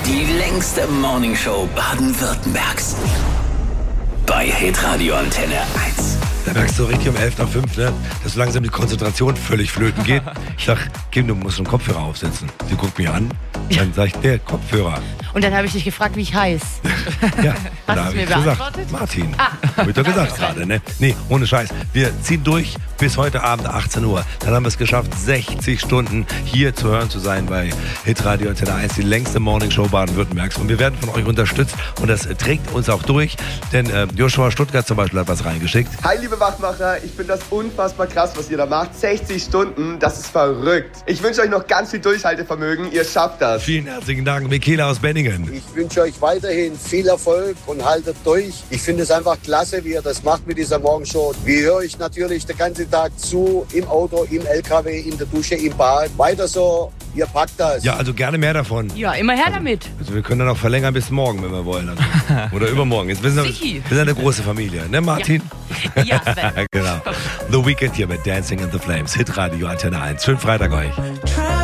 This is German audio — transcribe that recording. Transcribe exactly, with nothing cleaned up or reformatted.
Die längste Morningshow Baden-Württembergs. Bei Hitradio Antenne eins. Da merkst du richtig um elf nach fünf, ne, dass so langsam die Konzentration völlig flöten geht. Ich sag, Kim, du musst einen Kopfhörer aufsetzen. Sie guckt mich an, dann sag ich, der Kopfhörer. Und dann habe ich dich gefragt, wie ich heiß. Ja, Hast da du habe mir ich gesagt, beantwortet? Martin. Ah. Hab ich doch gesagt gerade, ne? Nee, ohne Scheiß. Wir ziehen durch bis heute Abend achtzehn Uhr. Dann haben wir es geschafft, sechzig Stunden hier zu hören zu sein bei Hitradio Antenne eins, die längste Morningshow Baden-Württembergs. Und wir werden von euch unterstützt und das trägt uns auch durch, denn äh, Joshua Stuttgart zum Beispiel hat was reingeschickt. Hi liebe Wachmacher, ich finde das unfassbar krass, was ihr da macht. sechzig Stunden, das ist verrückt. Ich wünsche euch noch ganz viel Durchhaltevermögen, ihr schafft das. Vielen herzlichen Dank, Michaela aus Benningen. Ich wünsche euch weiterhin viel Erfolg und haltet durch. Ich finde es einfach klasse, wie ihr das macht mit dieser Morgenshow. Wir hören euch natürlich den ganzen Tag zu, im Auto, im L K W, in der Dusche, im Bad. Weiter so, ihr packt das. Ja, also gerne mehr davon. Ja, immer her damit. Also wir können dann auch verlängern bis morgen, wenn wir wollen. Also. Oder übermorgen. Jetzt wissen wir, Sichi. wir sind eine große Familie, ne Martin? Ja, Sven. Genau. The Weekend hier mit Dancing in the Flames. Hitradio Antenne eins. Schönen Freitag euch.